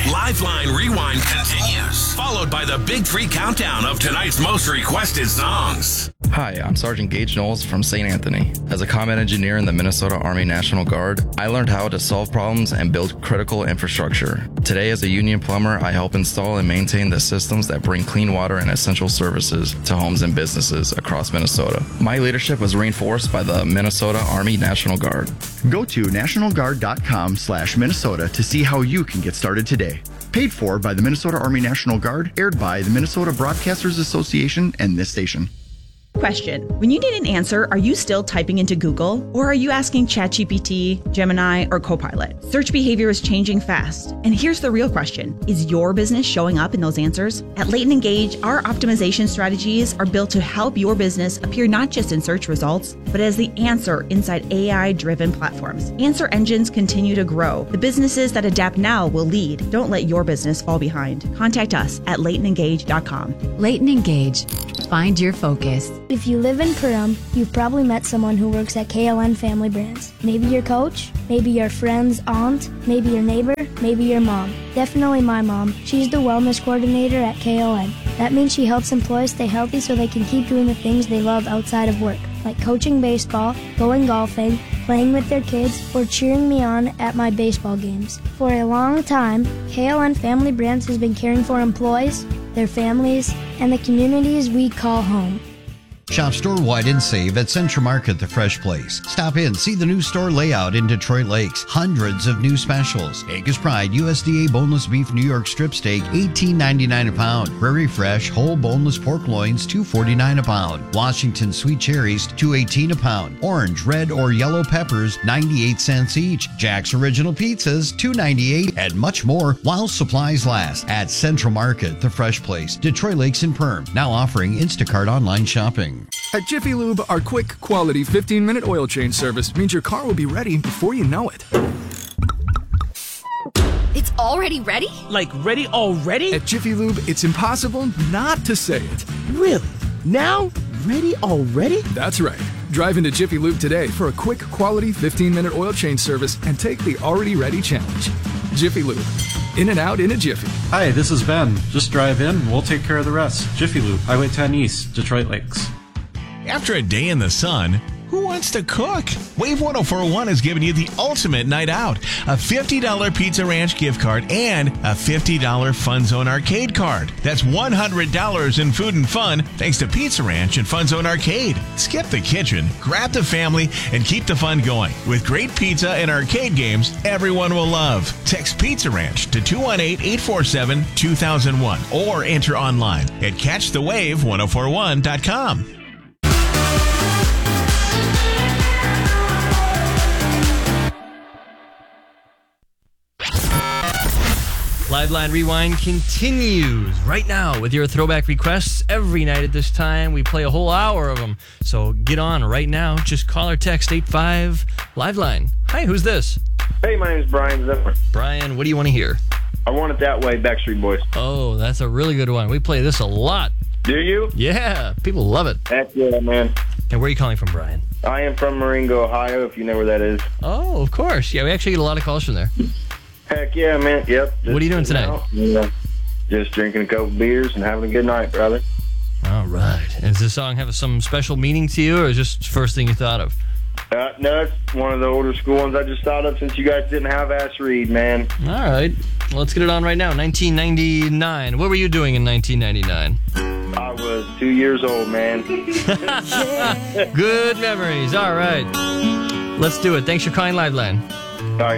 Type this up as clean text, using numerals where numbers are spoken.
Lifeline Rewind continues, followed by the Big Three countdown of tonight's most requested songs. Hi, I'm Sergeant Gage Knowles from St. Anthony. As a combat engineer in the Minnesota Army National Guard, I learned how to solve problems and build critical infrastructure. Today, as a union plumber, I help install and maintain the systems that bring clean water and essential services to homes and businesses across Minnesota. My leadership was reinforced by the Minnesota Army National Guard. Go to nationalguard.com/Minnesota to see how you can get started today. Paid for by the Minnesota Army National Guard, aired by the Minnesota Broadcasters Association and this station. Question. When you need an answer, are you still typing into Google? Or are you asking ChatGPT, Gemini, or Copilot? Search behavior is changing fast. And here's the real question. Is your business showing up in those answers? At Leighton Engage, our optimization strategies are built to help your business appear not just in search results, but as the answer inside AI-driven platforms. Answer engines continue to grow. The businesses that adapt now will lead. Don't let your business fall behind. Contact us at LeightonEngage.com. Leighton Engage. Find your focus. If you live in Perham, you've probably met someone who works at KLN Family Brands. Maybe your coach, maybe your friend's aunt, maybe your neighbor, maybe your mom. Definitely my mom. She's the wellness coordinator at KLN. That means she helps employees stay healthy so they can keep doing the things they love outside of work, like coaching baseball, going golfing, playing with their kids, or cheering me on at my baseball games. For a long time, KLN Family Brands has been caring for employees, their families, and the communities we call home. Shop store-wide and save at Central Market, the Fresh Place. Stop in, see the new store layout in Detroit Lakes. Hundreds of new specials. Angus Pride USDA boneless beef New York strip steak, $18.99 a pound. Prairie Fresh whole boneless pork loins, $2.49 a pound. Washington sweet cherries, $2.18 a pound. Orange, red, or yellow peppers, 98 cents each. Jack's Original Pizzas, $2.98, and much more while supplies last. At Central Market, the Fresh Place, Detroit Lakes and Perm. Now offering Instacart online shopping. At Jiffy Lube, our quick, quality 15-minute oil change service means your car will be ready before you know it. It's already ready? Like ready already? At Jiffy Lube, it's impossible not to say it. Really? Now? Ready already? That's right. Drive into Jiffy Lube today for a quick, quality 15-minute oil change service and take the already ready challenge. Jiffy Lube. In and out in a jiffy. Hi, this is Ben. Just drive in and we'll take care of the rest. Jiffy Lube, Highway 10 East, Detroit Lakes. After a day in the sun, who wants to cook? Wave 104.1 is giving you the ultimate night out. A $50 Pizza Ranch gift card and a $50 Fun Zone Arcade card. That's $100 in food and fun thanks to Pizza Ranch and Fun Zone Arcade. Skip the kitchen, grab the family, and keep the fun going. With great pizza and arcade games everyone will love. Text Pizza Ranch to 218-847-2001 or enter online at catchthewave1041.com. Liveline Rewind continues right now with your throwback requests. Every night at this time, we play a whole hour of them. So get on right now. Just call or text 85 Liveline. Hi, who's this? Hey, my name is Brian Zimmer. Brian, what do you want to hear? I Want It That Way, Backstreet Boys. Oh, that's a really good one. We play this a lot. Do you? Yeah, people love it. Heck yeah, man. And where are you calling from, Brian? I am from Marengo, Ohio, if you know where that is. Oh, of course. Yeah, we actually get a lot of calls from there. Heck yeah, man. Yep. What are you doing tonight? Just drinking a couple beers and having a good night, brother. All right. And does this song have some special meaning to you, or is just the first thing you thought of? No, it's one of the older school ones I just thought of since you guys didn't have Ass Reed, man. All right. Well, let's get it on right now. 1999. What were you doing in 1999? I was 2 years old, man. Good memories. All right. Let's do it. Thanks for calling Liveline.